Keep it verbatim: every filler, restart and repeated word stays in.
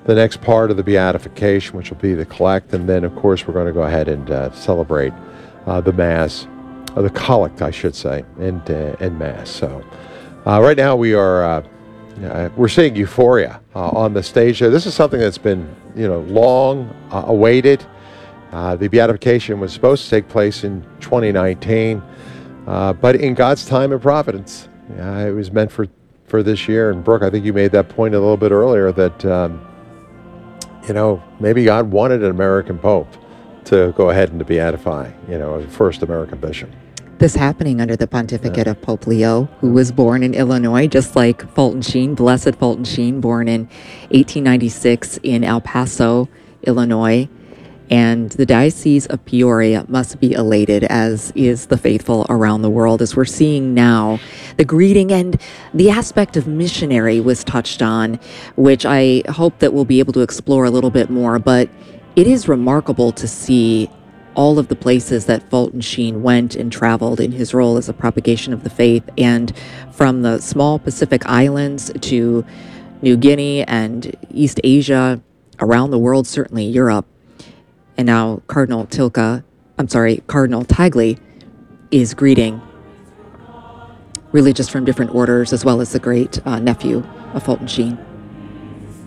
the next part of the beatification, which will be the collect, and then, of course, we're going to go ahead and uh, celebrate uh, the Mass, or the collect, I should say, and, uh, and Mass. So uh, right now we are uh, uh, we're seeing euphoria uh, on the stage there. This is something that's been, you know, long uh, awaited. Uh, the beatification was supposed to take place in twenty nineteen, uh, but in God's time and providence, uh, it was meant for, for this year. And Brooke, I think you made that point a little bit earlier that, um, you know, maybe God wanted an American Pope to go ahead and to beatify, you know, the first American bishop. This happening under the pontificate yeah. of Pope Leo, who was born in Illinois, just like Fulton Sheen, Blessed Fulton Sheen, born in eighteen ninety-six in El Paso, Illinois. And the Diocese of Peoria must be elated, as is the faithful around the world, as we're seeing now. The greeting and the aspect of missionary was touched on, which I hope that we'll be able to explore a little bit more. But it is remarkable to see all of the places that Fulton Sheen went and traveled in his role as a propagation of the faith, and from the small Pacific islands to New Guinea and East Asia, around the world, certainly Europe. And now Cardinal Tilka, I'm sorry, Cardinal Tagle is greeting religious from different orders, as well as the great uh, nephew of Fulton Sheen.